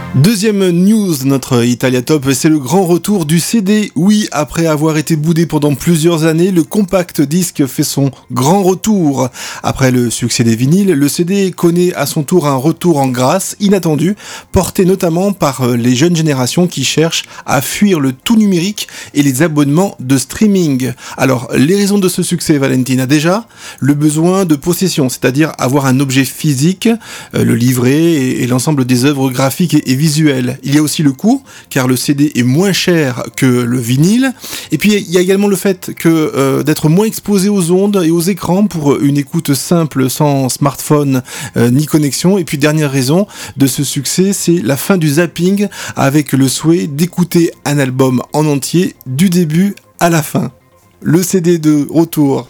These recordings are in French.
Deuxième news de notre Italia Top, c'est le grand retour du CD. Oui, après avoir été boudé pendant plusieurs années, le compact disque fait son grand retour. Après le succès des vinyles, le CD connaît à son tour un retour en grâce inattendu, porté notamment par les jeunes générations qui cherchent à fuir le tout numérique et les abonnements de streaming. Alors, les raisons de ce succès, Valentina, déjà, le besoin de possession, c'est-à-dire avoir un objet physique, le livret et l'ensemble des œuvres graphiques et visuel. Il y a aussi le coût, car le CD est moins cher que le vinyle. Et puis il y a également le fait que d'être moins exposé aux ondes et aux écrans pour une écoute simple sans smartphone ni connexion. Et puis dernière raison de ce succès, c'est la fin du zapping avec le souhait d'écouter un album en entier du début à la fin. Le CD de retour.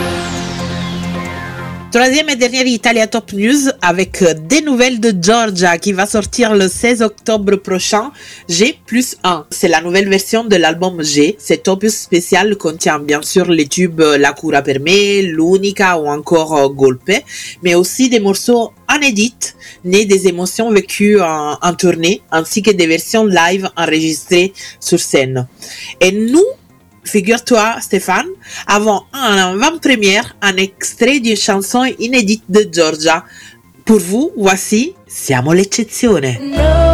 Troisième et dernière Italia Top News avec des nouvelles de Giorgia qui va sortir le 16 octobre prochain, G+1. C'est la nouvelle version de l'album G. Cet opus spécial contient bien sûr les tubes La cura per me, L'unica ou encore Golpe, mais aussi des morceaux inédits nés des émotions vécues en tournée ainsi que des versions live enregistrées sur scène. Et nous, figure-toi, Stéphane, avons en avant-première un extrait d'une chanson inédite de Giorgia. Pour vous, voici Siamo l'eccezione.